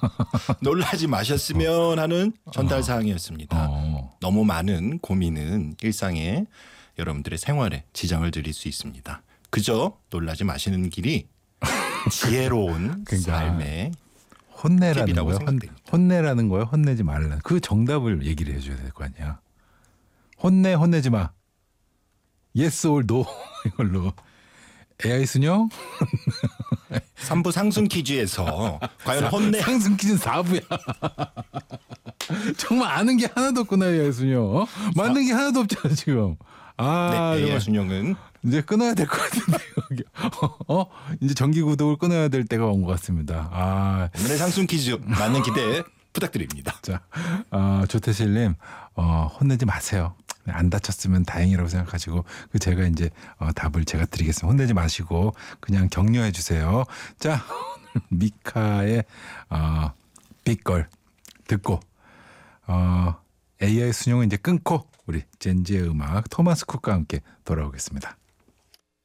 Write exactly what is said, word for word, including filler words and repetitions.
놀라지 마셨으면 하는 전달 사항이었습니다. 어. 너무 많은 고민은 일상에 여러분들의 생활에 지장을 드릴 수 있습니다. 그저 놀라지 마시는 길이 지혜로운 그러니까 삶의 혼내라는 팁이라고 거예요. 혼, 생각됩니다. 혼내라는 거예요. 혼내지 말라. 그 정답을 얘기를 해줘야 될 거 아니야. 혼내 혼내지 마. Yes or no 이걸로. 에이아이 순영 삼 부 상승 퀴즈에서 과연 혼내 상승 퀴즈 사 부야. 정말 아는 게 하나도 없구나 에이아이 순영. 어? 맞는 게 하나도 없잖아 지금. 아 네, 에이아이 정말. 순영은 이제 끊어야 될 것 같은데 여기. 어 이제 정기 구독을 끊어야 될 때가 온 것 같습니다. 아 오늘의 상승 퀴즈 많은 기대 부탁드립니다. 자, 어, 조태실님 어, 혼내지 마세요. 안 다쳤으면 다행이라고 생각하시고 그 제가 이제 어, 답을 제가 드리겠습니다. 혼내지 마시고 그냥 격려해 주세요. 자, 오늘 미카의 어, 빅걸 듣고 어, 에이아이 순영은 이제 끊고 우리 젠지의 음악 토마스 쿡과 함께 돌아오겠습니다.